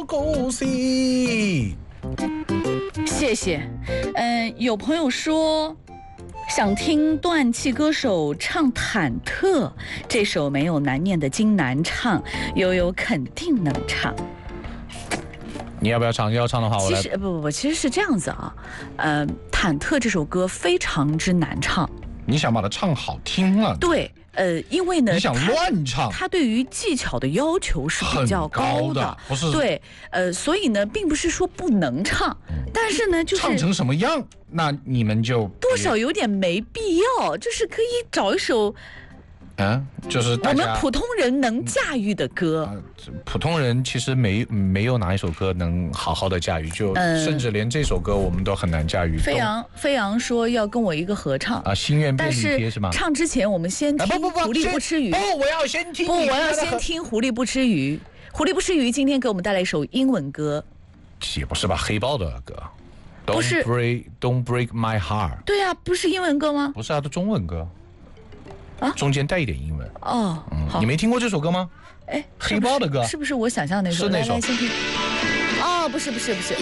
故事。 谢谢。有朋友说想听断气歌手唱《忐忑》，这首没有难念的经难唱，悠悠肯定能唱。 你要不要唱？要唱的话，我来。 其实不，其实是这样子啊。忐忑这首歌非常之难唱。 你想把它唱好听了？ 对。因为呢， 你想乱唱， 他对于技巧的要求是比较高的， 不是？ 对，所以呢，并不是说不能唱，但是呢，就是唱成什么样，那你们就多少有点没必要，就是可以找一首， 就是我们普通人能驾驭的歌。 普通人其实没有哪一首歌能好好的驾驭，就甚至连这首歌我们都很难驾驭。 飞扬说要跟我一个合唱啊，心愿便利贴是吗？ 唱之前我们先听狐狸不吃鱼。 我要先听。 我要先听狐狸不吃鱼。狐狸不吃鱼今天给我们带来一首英文歌。 也不是吧？黑豹的歌。 不是 Don't break my heart。 对啊，不是英文歌吗？ 不是啊，都中文歌。中间带一点英文。 好， 你没听过这首歌吗？黑豹的歌是不是我想象那首？ 是那首。 来先听。不是。